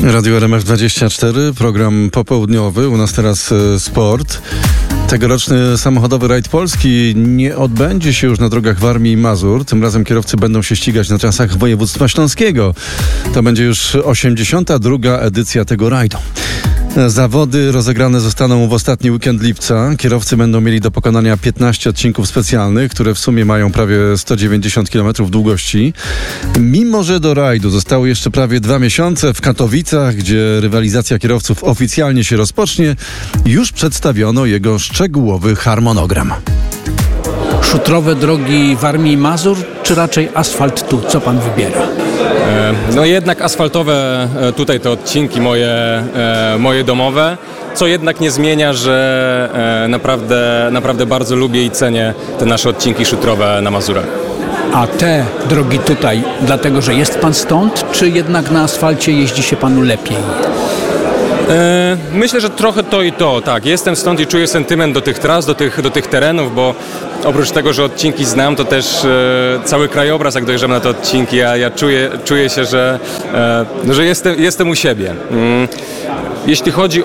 Radio RMF24, program popołudniowy, u nas teraz sport. Tegoroczny samochodowy rajd Polski nie odbędzie się już na drogach Warmii i Mazur. Tym razem kierowcy będą się ścigać na trasach województwa śląskiego. To będzie już 82. edycja tego rajdu. Zawody rozegrane zostaną w ostatni weekend lipca. Kierowcy będą mieli do pokonania 15 odcinków specjalnych, które w sumie mają prawie 190 km długości. Mimo że do rajdu zostały jeszcze prawie 2 miesiące, w Katowicach, gdzie rywalizacja kierowców oficjalnie się rozpocznie, już przedstawiono jego szczegółowy harmonogram. Szutrowe drogi Warmii i Mazur, czy raczej asfalt tu? Co pan wybiera? No jednak asfaltowe tutaj te odcinki moje domowe, co jednak nie zmienia, że naprawdę bardzo lubię i cenię te nasze odcinki szutrowe na Mazurach. A te drogi tutaj, dlatego że jest pan stąd, czy jednak na asfalcie jeździ się panu lepiej? Myślę, że trochę to i to, tak. Jestem stąd i czuję sentyment do tych tras, do tych terenów, bo oprócz tego, że odcinki znam, to też cały krajobraz, jak dojeżdżam na te odcinki, ja czuję się, że jestem u siebie. Jeśli chodzi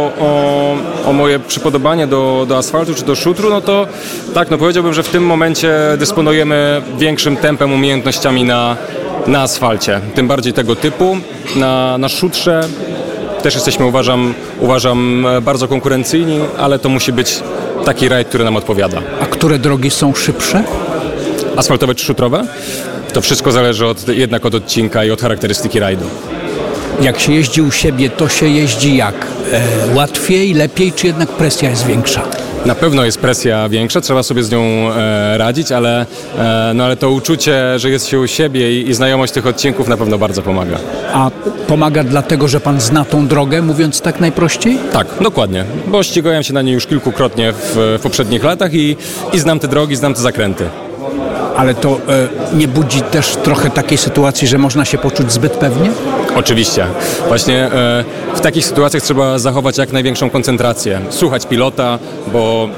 o moje przypodobanie do asfaltu czy do szutru, no to tak, no powiedziałbym, że w tym momencie dysponujemy większym tempem, umiejętnościami na asfalcie. Tym bardziej tego typu. Na szutrze też jesteśmy, uważam, bardzo konkurencyjni, ale to musi być taki rajd, który nam odpowiada. A które drogi są szybsze? Asfaltowe czy szutrowe? To wszystko zależy jednak od odcinka i od charakterystyki rajdu. Jak się jeździ u siebie, to się jeździ jak? Łatwiej, lepiej, czy jednak presja jest większa? Na pewno jest presja większa, trzeba sobie z nią radzić, ale to uczucie, że jest się u siebie i znajomość tych odcinków na pewno bardzo pomaga. A pomaga dlatego, że pan zna tą drogę, mówiąc tak najprościej? Tak, dokładnie, bo ścigałem się na niej już kilkukrotnie w poprzednich latach i znam te drogi, znam te zakręty. Ale to nie budzi też trochę takiej sytuacji, że można się poczuć zbyt pewnie? Oczywiście. Właśnie w takich sytuacjach trzeba zachować jak największą koncentrację. Słuchać pilota, bo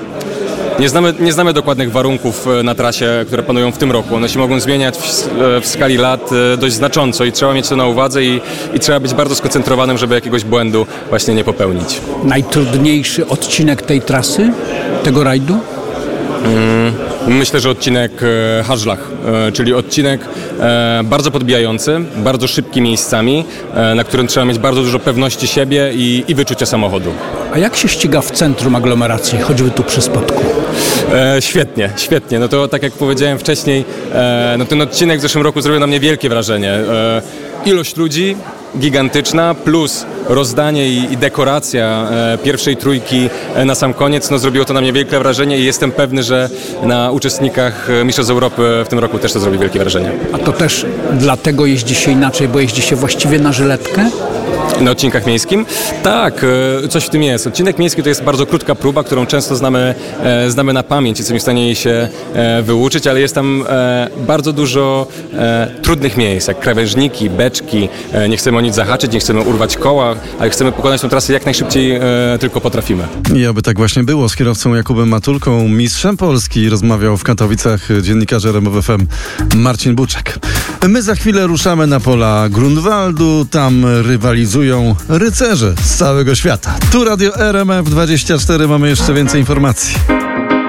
nie znamy dokładnych warunków na trasie, które panują w tym roku. One się mogą zmieniać w skali lat dość znacząco i trzeba mieć to na uwadze i trzeba być bardzo skoncentrowanym, żeby jakiegoś błędu właśnie nie popełnić. Najtrudniejszy odcinek tej trasy, tego rajdu? Myślę, że odcinek Hażlach, czyli odcinek bardzo podbijający, bardzo szybki miejscami, na którym trzeba mieć bardzo dużo pewności siebie i wyczucia samochodu. A jak się ściga w centrum aglomeracji, choćby tu przy Spodku? Świetnie. No to tak jak powiedziałem wcześniej, ten odcinek w zeszłym roku zrobił na mnie wielkie wrażenie. Ilość ludzi gigantyczna, plus rozdanie i dekoracja pierwszej trójki na sam koniec, zrobiło to na mnie wielkie wrażenie i jestem pewny, że na uczestnikach Mistrzostw Europy w tym roku też to zrobi wielkie wrażenie. A to też dlatego jeździ się inaczej, bo jeździ się właściwie na żyletkę? Na odcinkach miejskim? Tak, coś w tym jest. Odcinek miejski to jest bardzo krótka próba, którą często znamy na pamięć i jesteśmy w stanie jej się wyuczyć, ale jest tam bardzo dużo trudnych miejsc, jak krawężniki, beczki. Nie chcemy o nic zahaczyć, nie chcemy urwać koła, ale chcemy pokonać tę trasę jak najszybciej tylko potrafimy. I aby tak właśnie było, z kierowcą Jakubem Matulką, mistrzem Polski, rozmawiał w Katowicach dziennikarz RMF FM Marcin Buczek. My za chwilę ruszamy na pola Grunwaldu, tam rywalizują rycerze z całego świata. Tu Radio RMF24, mamy jeszcze więcej informacji.